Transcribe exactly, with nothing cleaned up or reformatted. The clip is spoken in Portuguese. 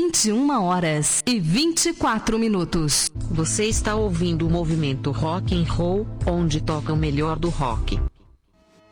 vinte e uma horas e vinte e quatro minutos. Você está ouvindo o Movimento Rock and Roll, onde toca o melhor do rock.